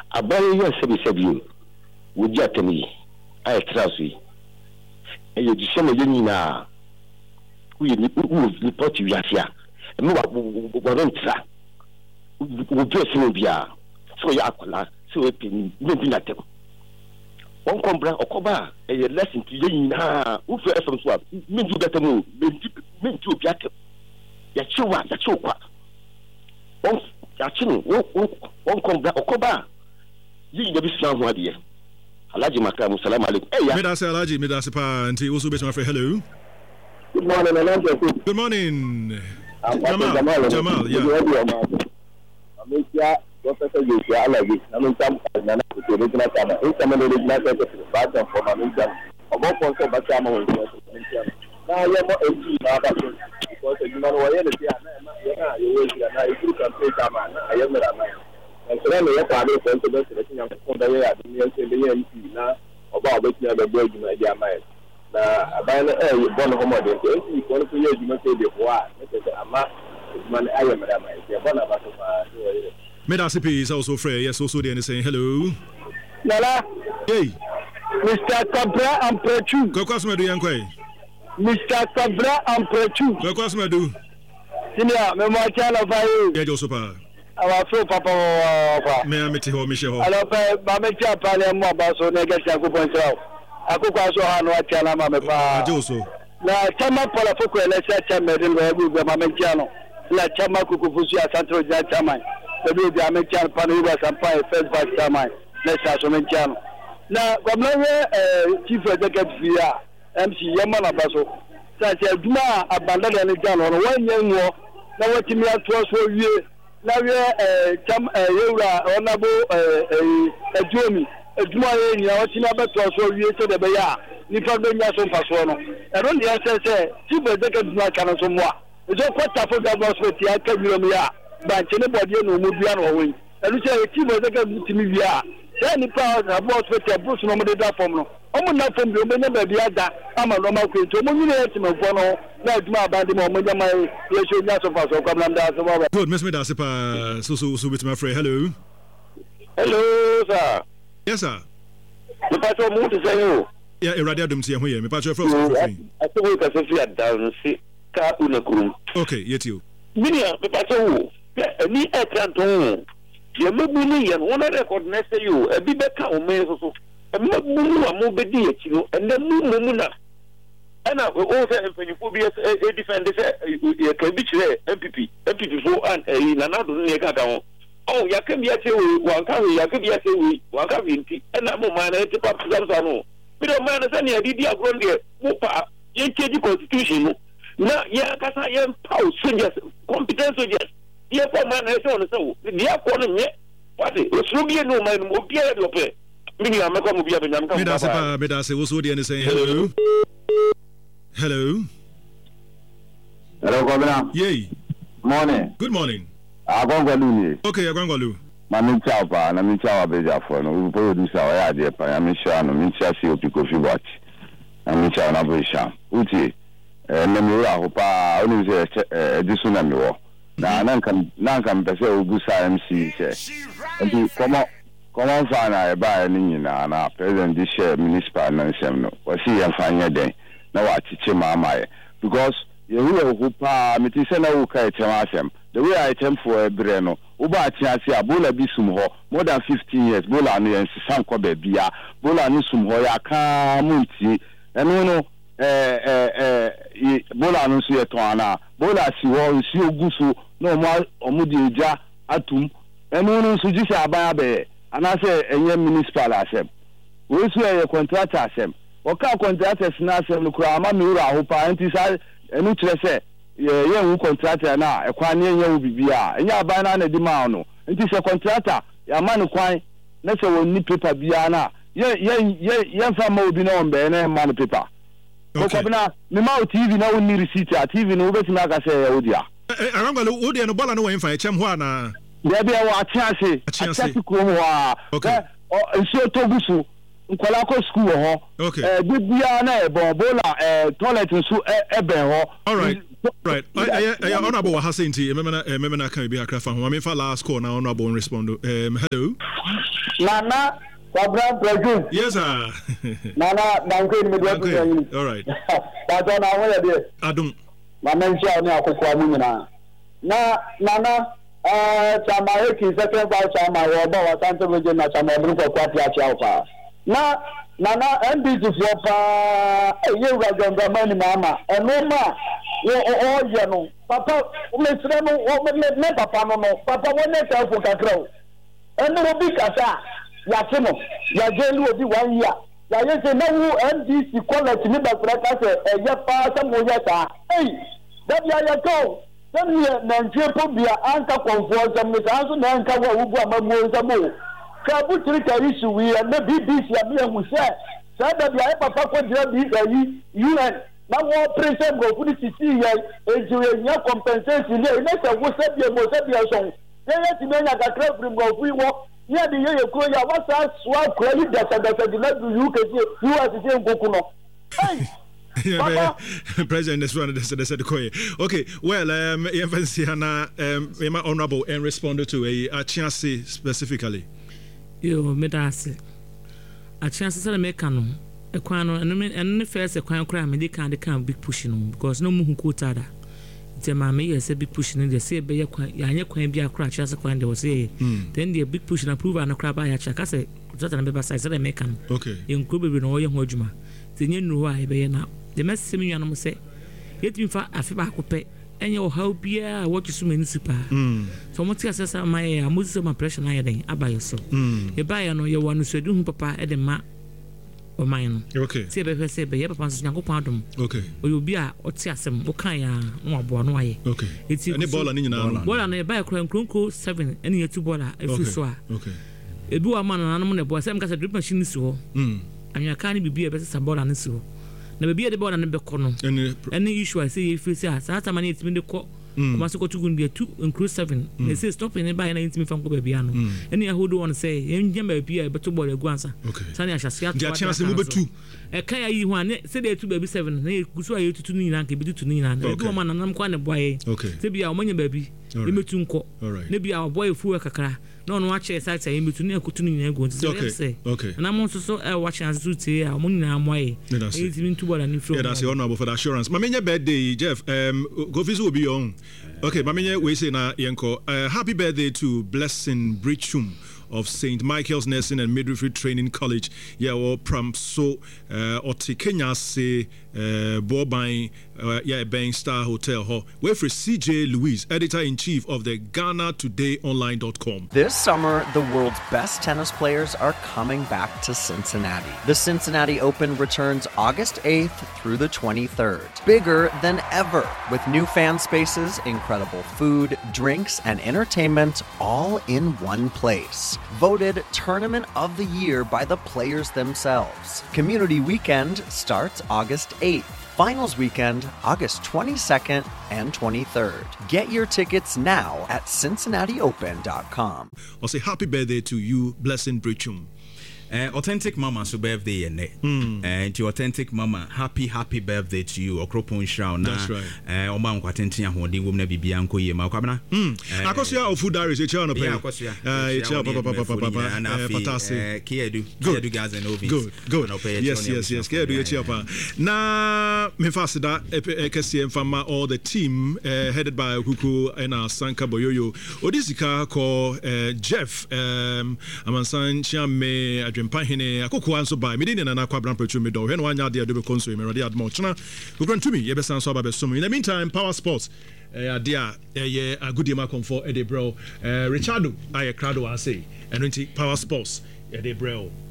abaye yo sebi woji atemi ay trasui e ye disema ye nyina uye ni poti wiafia e me wa rentra wo dress no bia so ya akola so e peni no bi na tem won kombra okoba e ye lesson to ye nyina wo fe efem so a me ndu beta mo me ndu obi atem ya chiwa won ya chinu won kombra okoba yi nda bi slan ho ade Alhaji Makamu, salam alaikum. Hey, Medase Alhaji, Medase Pa, and also best my friend. Hello. Good morning, Alhaji. Good morning. Jamal, yeah. Amicia, Professor Yosia Alagi, Namintam, Nana, to original Tama, Intaman original secretary, Bajan for Mamintam, about Ponce Batama. Now you're not a G now, because you know what you can say Tama, I am a man. And so then we have to confidence that you from the way I didn't now about which you have a break in my dear mind. Now, by the air, you born home, you want to use you must say the war. Man, I am a man. You're one of us. Medasipi is also free. Yes, also there saying hello. Nala, hey, Mr. Cabra and Prechu. Kokosmadu Yankwe. Mr. Cabra and Prechu. Kokosmadu. Senior, Memo Channel Fire. Yeah, Josepa. Our full papa. May I meet you, Michelle? I love Mamma Paliam Mabaso, Negative Point. I could also have no channel, Mamma Joso. Now, Chama Polafoco, let's say, Chamadin, where we were Mamma Channel. La Chama Kukufusia, Santo Jataman. The new American Panuba Sampire, first vice chairman, next National Channel. Now, Gomnaya, Chief Executive via MC Yamana Baso, such as Duma abandoned the channel, 1 young war, now what you have to us for you. Now we are Yura, Honorable Jomi, a Duma, what you never to us for you to the Baya, Nipadonia Sompasono. I don't the answer say, Chief Executive Nakana Somwa. It's all quite tough for governors with the Akademia, but anybody no Mubian wing. And we say, Chief Executive to me via. Any powers about with a Bruce no Meda Form. I'm not from the Mena Biada, I'm a normal queen to Munity Mono, not my band, my relation, not of us, or come down. Good, Miss Medasipa, so with my friend. Hello. Hello, sir. Yes, sir. The pastor moved to say you. Yeah, a radium see here. Me pastor from. I think we can see it down, see, car unakum. Okay, yet you. Minia, the pastor, ni ekanton. You may be one record next to you, a bit better or so. A mobile, and then Mumuna. And I will also when you put a defender, you can be MPP for and another Negata. Oh, you can be at you, one carry, you can be at you, one carry, and I'm a man at the pub. We don't mind any idea of one year. Mupa, you change the constitution. Now, yeah, because I am power, soldiers, competence soldiers. Yes, man, I saw so. The according yet. What is Ruby no man will be able to pay. Meaning, I'm going to be able to come. Medase was already saying hello. Hello. Hello, Governor. Yay. Morning. Good morning. I'm going to do. Okay, I'm going to do. Mami Chapa, Nami Chapa Beja for no. We produce our idea. I'm sure no. I'm sure you pick up your watch. I'm sure no be sham. Uti. Nemura hopa. Only say this one namiwo. Na nanka mpese ogusa MC say nti komo fa na eba ni nyina na president this share municipal na nsem no wasi ya fanya den na wa chiche mama because you who pa meti se na wo kai tema asem the way I tem for ebre no uba ati ase abola bi sum ho more than 15 years bola no yensisan ko ba bia bola no sum ho ya ka munti eno no bola no so yeto ana bola si ho si oguso no omudi eja atum eno no so jisi abaya be anase enye municipal asem we so ye contractor asem o ka contractors na asem no kura ama miura hopa anti sa enu kire se ye wu contractor na ekwan enye wu bibia enye abaya na di ma no anti se contractor ya ma no kwan na se woni paper bia na ye fa ma obi na ombe na ma no paper. Okay. Okabna me ma TV na woni receipt a TV no obetimi aka se ya odia. Arangalo odi no bola no we mfa echem ho ana. There be wa atiase. Atiase krom ho. Okay. Nso togusu nkwala ko school ho. Okay. Bibia na bola toilet nso ebe ho. All right. Right. I honorable Hassenti, Memena can be a craft from my last call now, honorable respond. Hello. Nana, yes, sir. Nana, all right. I don't know where it is. I don't. My mention now for Kwamina. Nana, Chamariki, second by Chama, or Santa Virginia, Chama, for Quatia Chalpa. Nana, NBC for a year ago, the money, Mama, and no ma. Oh, you know, Papa, let's let Papa no, Papa, when they tell for Cacro. And no big Casa, Yatimo, Yajelu will be 1 year. There is a no NBC quality, but a Yapa, some Yata. Hey, that Yato. Then here, Nancy be anchor comfort, and Miss Anson Anchor who go among some more. Kabutrika issue, we are not BBC, and we say, said that the Papa be UN. Now, what president go put it to see a compensation here. Next, I will set your song. Then let me make a crowd from go free walk. Yeah, the year you call your what's that swap credit that you can see you as the same Gokuno. Hey, President, this one, this said okay, well, my honorable and responded to a chance specifically. You made us a chance to make canon. A crown and the first a crown crime, and they can't big pushing because no moon quota. It's a mammy, I said big pushing in the say, be a quaint be a crash as a coin, they will say. Then the big pushing approve and a crab by a check. I say, just a member size that I make an okay. In Kubi with no young Hodgma. The new know why I be now. The mess semi animal say, yet me for a febaco pay, and your help be what you so many super. So much as my Muslim impression I think I buy yourself. You buy no you want to say, do papa at the mat. Or mine. Okay. Say, say, be a pass Yanko Pardon. Okay. Or you'll be a Otiasem, Okaya, no born way. Okay. It's any ball and in ball and a buy a crunko 7, any 2 baller, if you saw. Okay. A do a man and animal boy, some got a drip machine so. And you can't be a better ball and so. Never be at the ball and the corner. Any issue I say if you say, Sata man, it's been the court. Must go to be a 2 include 7. They say stop and buy an intimate from Cobiano. Any who don't want to say, Yammer be a better boy, a guansa. Okay. Sunny, I shall see a chance to move 2. A kaya you one, say they 2 baby 7. They could swear you to Nina, give it to Nina. Do man and I'm quite a boy. Okay. They be our money baby. All right. Maybe our boy fool a cacra. No watch a side say to near Kutunia going to say. Okay. And I'm also so watching as to say our money now way. It's been 2 ball and you feel that's honorable for the assurance. Mamma birthday, Jeff. Go visit will be on. Okay, Mamma, we say na Yanko. Happy birthday to Blessing Bridgesham of St. Michael's Nursing and Midwifery Training College. Yeah, or Pram so Oti Kenya say Bobain Bain Star Hotel ho. We're for CJ Louise, editor-in-chief of the GhanaTodayOnline.com. This summer, the world's best tennis players are coming back to Cincinnati. The Cincinnati Open returns August 8th through the 23rd. Bigger than ever, with new fan spaces, incredible food, drinks, and entertainment all in one place. Voted Tournament of the Year by the players themselves. Community Weekend starts August 8th. Finals Weekend, August 22nd and 23rd. Get your tickets now at CincinnatiOpen.com. I'll say happy birthday to you, Blessing Bridgesham. Authentic Mama, so birthday and to Authentic Mama, happy birthday to you. Okropon Shroud. That's right. Oman Quatentia, who did woman be Bianco Yamacabana. Akosia of food diaries, it's on a pay. Fantastic. Good guys and Ovi. Good. Yes. Kedu Chiapa. Na Mefasida, Ekasian Fama, or the team headed by Kuku and our Sanka Boyoyo. Odisika call Jeff Amansan Chiame. Pahine akoko anso by medina na kwabran petrol me do he no anya de adobe konso me ready admo chena we grant to me ye besan so ba in the meantime Power Sports dia a good ma comfort e de bro Richardo aye crowd wan say and Power Sports e de bro